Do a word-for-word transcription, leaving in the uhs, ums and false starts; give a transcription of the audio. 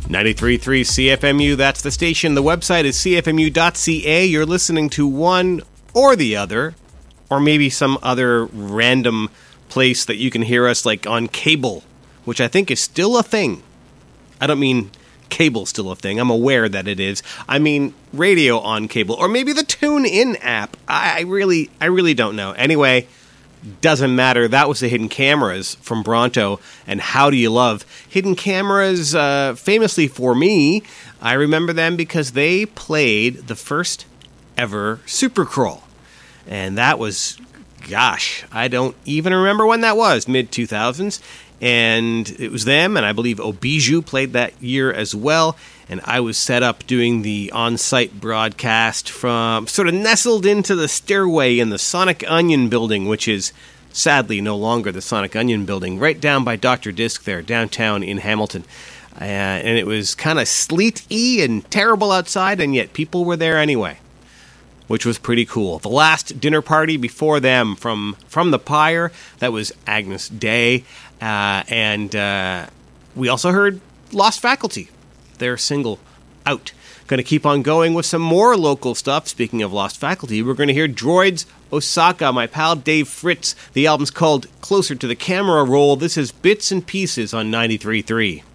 ninety-three point three C F M U, that's the station. The website is c f m u dot c a. You're listening to one or the other, or maybe some other random place that you can hear us, like on cable, which I think is still a thing. I don't mean cable's still a thing. I'm aware that it is. I mean radio on cable, or maybe the TuneIn app. I, I really, I really don't know. Anyway, doesn't matter. That was the Hidden Cameras from Bronto, and how do you love Hidden Cameras? Uh, famously for me, I remember them because they played the first ever Supercrawl, and that was, gosh, I don't even remember when that was. mid two thousands. And it was them, and I believe Obiju played that year as well. And I was set up doing the on-site broadcast from sort of nestled into the stairway in the Sonic Onion building, which is sadly no longer the Sonic Onion building, right down by Doctor Disc there, downtown in Hamilton. Uh, and it was kind of sleety and terrible outside, and yet people were there anyway, which was pretty cool. The last dinner party before them from, from the Pyre, that was Agnus Dei. Uh, and uh, we also heard Lost Faculty, their single, Out. Going to keep on going with some more local stuff. Speaking of Lost Faculty, we're going to hear Droids Osaka, my pal Dave Fritz. The album's called Closer to the Camera Roll. This is Bits and Pieces on ninety-three point three.